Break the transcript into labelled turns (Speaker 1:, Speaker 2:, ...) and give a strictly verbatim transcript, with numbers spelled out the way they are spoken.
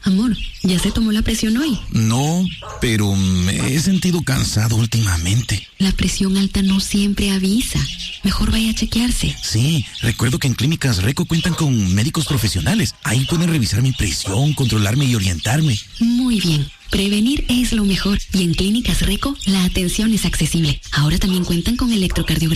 Speaker 1: Amor, ¿ya se tomó la presión hoy?
Speaker 2: No, pero me he sentido cansado últimamente.
Speaker 1: La presión alta no siempre avisa. Mejor vaya a chequearse.
Speaker 2: Sí, recuerdo que en Clínicas Reco cuentan con médicos profesionales. Ahí pueden revisar mi presión, controlarme y orientarme.
Speaker 1: Muy bien. Prevenir es lo mejor. Y en Clínicas Reco, la atención es accesible. Ahora también cuentan con electrocardiografía